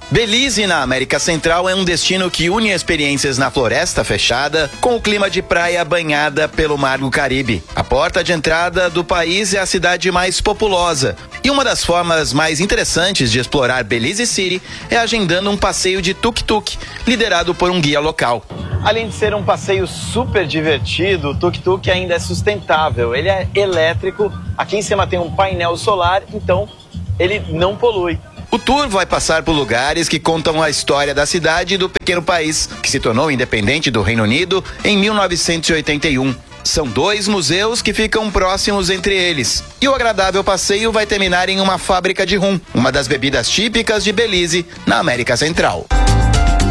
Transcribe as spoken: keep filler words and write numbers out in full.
Belize, na América Central, é um destino que une experiências na floresta fechada com o clima de praia banhada pelo Mar do Caribe. A porta de entrada do país é a cidade mais populosa. E uma das formas mais interessantes de explorar Belize City é agendando um passeio de tuk-tuk, liderado por um guia local. Além de ser um passeio super divertido, o tuk-tuk ainda é sustentável. Ele é elétrico, aqui em cima tem um painel solar, então ele não polui. O tour vai passar por lugares que contam a história da cidade e do pequeno país, que se tornou independente do Reino Unido em mil novecentos e oitenta e um. São dois museus que ficam próximos entre eles. E o agradável passeio vai terminar em uma fábrica de rum, uma das bebidas típicas de Belize, na América Central.